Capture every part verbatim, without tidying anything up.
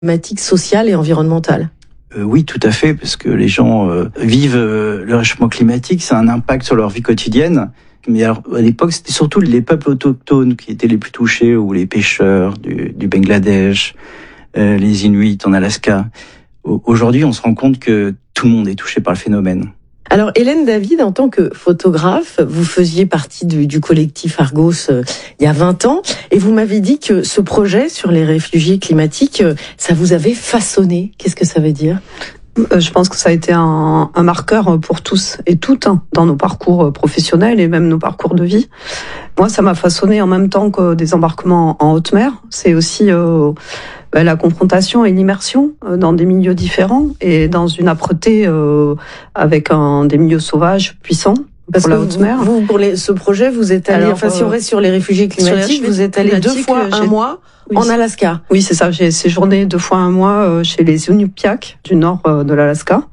Thématique sociale et environnementale. Euh, oui, tout à fait, parce que les gens euh, vivent euh, le réchauffement climatique, ça a un impact sur leur vie quotidienne. Mais alors, à l'époque, c'était surtout les peuples autochtones qui étaient les plus touchés, ou les pêcheurs du, du Bangladesh, euh, les Inuits en Alaska. Aujourd'hui, on se rend compte que tout le monde est touché par le phénomène. Alors, Hélène David, en tant que photographe, vous faisiez partie du, du collectif Argos euh, il y a vingt ans, et vous m'avez dit que ce projet sur les réfugiés climatiques, euh, ça vous avait façonné. Qu'est-ce que ça veut dire ? Je pense que ça a été un, un marqueur pour tous et toutes dans nos parcours professionnels et même nos parcours de vie. Moi, ça m'a façonné en même temps que des embarquements en haute mer. C'est aussi euh, ben, la confrontation et l'immersion dans des milieux différents et dans une âpreté euh, avec un, des milieux sauvages puissants. Parce pour que la haute mer. Vous, vous, pour les, ce projet, vous êtes allé, Alors, enfin, euh, si on reste sur les réfugiés climatiques, les vous êtes allé deux fois un mois oui, en Alaska. Oui, c'est ça. J'ai séjourné deux fois un mois chez les Inupiaq du nord de l'Alaska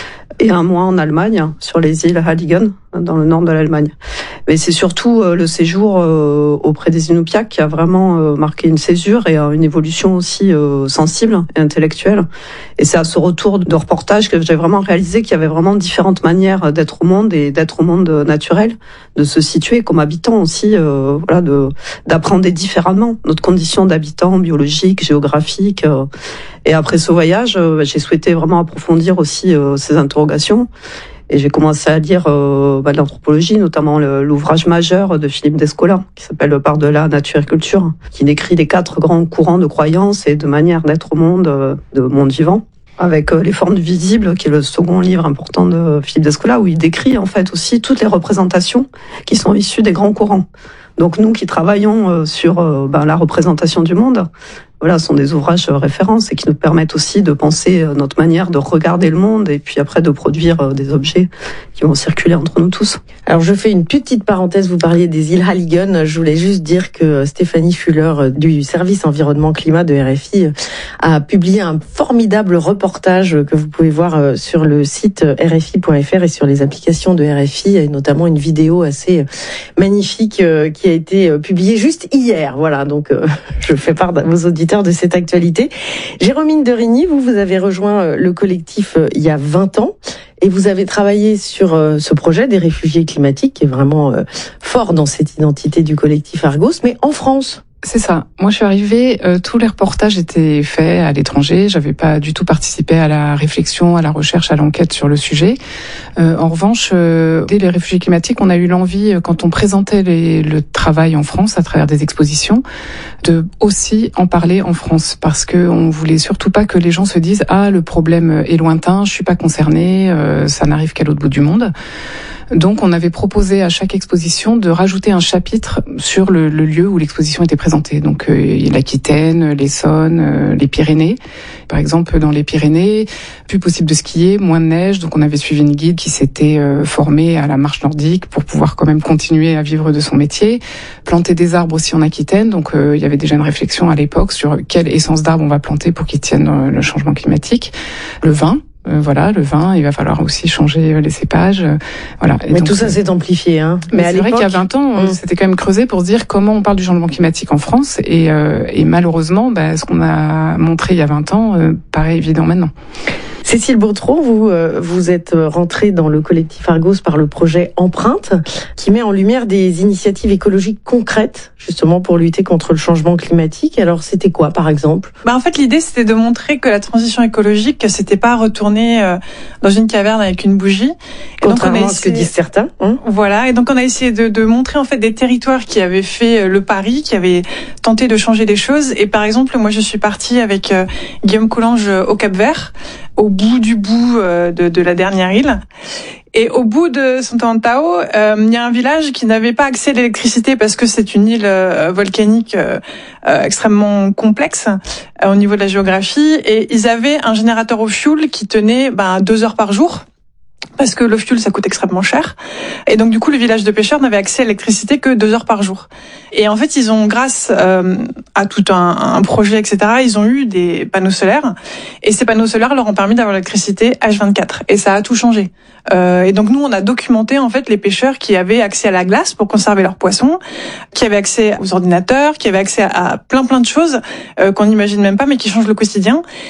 et un mois en Allemagne, sur les îles Halligen, dans le nord de l'Allemagne. Mais c'est surtout le séjour auprès des Inupiaq qui a vraiment marqué une césure et une évolution aussi sensible et intellectuelle. Et c'est à ce retour de reportage que j'ai vraiment réalisé qu'il y avait vraiment différentes manières d'être au monde et d'être au monde naturel, de se situer comme habitant aussi, euh, voilà, de d'apprendre différemment notre condition d'habitant biologique, géographique. Euh. Et après ce voyage, euh, j'ai souhaité vraiment approfondir aussi euh, ces interrogations. Et j'ai commencé à lire euh, bah, de l'anthropologie, notamment le, l'ouvrage majeur de Philippe Descola, qui s'appelle Par-delà nature et culture, qui décrit les quatre grands courants de croyances et de manière d'être au monde, euh, de monde vivant, avec euh, Les formes du visible, qui est le second livre important de Philippe Descola, où il décrit en fait aussi toutes les représentations qui sont issues des grands courants. Donc nous qui travaillons euh, sur euh, ben, la représentation du monde, voilà, ce sont des ouvrages références et qui nous permettent aussi de penser notre manière de regarder le monde et puis après de produire des objets qui vont circuler entre nous tous. Alors je fais une petite parenthèse, vous parliez des îles Halligen, je voulais juste dire que Stéphanie Fuller du service environnement climat de R F I a publié un formidable reportage que vous pouvez voir sur le site R F I point F R et sur les applications de R F I, et notamment une vidéo assez magnifique qui a été publiée juste hier. Voilà, donc je fais part de vos auditeurs de cette actualité. Jérôme de Rigny, vous, vous avez rejoint le collectif il y a vingt ans et vous avez travaillé sur ce projet des réfugiés climatiques qui est vraiment fort dans cette identité du collectif Argos, mais en France. C'est ça. Moi, je suis arrivée, euh, tous les reportages étaient faits à l'étranger. J'avais pas du tout participé à la réflexion, à la recherche, à l'enquête sur le sujet. Euh, en revanche, euh, dès les réfugiés climatiques, on a eu l'envie, quand on présentait les, le travail en France à travers des expositions, de aussi en parler en France, parce que on voulait surtout pas que les gens se disent ah le problème est lointain, je suis pas concernée, euh, ça n'arrive qu'à l'autre bout du monde. Donc, on avait proposé à chaque exposition de rajouter un chapitre sur le, le lieu où l'exposition était présentée. Donc, euh, l'Aquitaine, l'Essonne, euh, les Pyrénées. Par exemple, dans les Pyrénées, plus possible de skier, moins de neige. Donc, on avait suivi une guide qui s'était euh, formée à la marche nordique pour pouvoir quand même continuer à vivre de son métier. Planter des arbres aussi en Aquitaine. Donc, euh, il y avait déjà une réflexion à l'époque sur quelle essence d'arbre on va planter pour qu'ils tiennent euh, le changement climatique. Le vin. Euh, voilà, le vin, il va falloir aussi changer les cépages. Euh, voilà. Et mais donc, tout ça s'est amplifié, hein. Mais, mais c'est vrai qu'il y a vingt ans, on mmh. s'était quand même creusé pour se dire comment on parle du changement climatique en France. Et, euh, et malheureusement, bah, ce qu'on a montré il y a vingt ans euh, paraît évident maintenant. Cécile Bautreau, vous, euh, vous êtes rentrée dans le collectif Argos par le projet Empreinte, qui met en lumière des initiatives écologiques concrètes, justement pour lutter contre le changement climatique. Alors, c'était quoi, par exemple ? Bah, en fait, l'idée, c'était de montrer que la transition écologique, c'était pas retourner euh, dans une caverne avec une bougie. Et contrairement donc, on a essayé... à ce que disent certains. Hein voilà. Et donc, on a essayé de, de montrer, en fait, des territoires qui avaient fait le pari, qui avaient tenté de changer les choses. Et par exemple, moi, je suis partie avec euh, Guillaume Coulange au Cap-Vert, au bout du bout euh, de, de la dernière île. Et au bout de Santo Antão, euh, il y a un village qui n'avait pas accès à l'électricité parce que c'est une île euh, volcanique euh, euh, extrêmement complexe euh, au niveau de la géographie. Et ils avaient un générateur au fioul qui tenait ben, deux heures par jour. parce que le fioul, ça coûte extrêmement cher. Et donc, du coup, le village de pêcheurs n'avait accès à l'électricité que deux heures par jour. Et en fait, ils ont, grâce euh, à tout un, un projet, et cetera, ils ont eu des panneaux solaires. Et ces panneaux solaires leur ont permis d'avoir l'électricité H vingt-quatre. Et ça a tout changé. Euh, et donc, nous, on a documenté, en fait, les pêcheurs qui avaient accès à la glace pour conserver leurs poissons, qui avaient accès aux ordinateurs, qui avaient accès à, à plein, plein de choses euh, qu'on n'imagine même pas, mais qui changent le quotidien.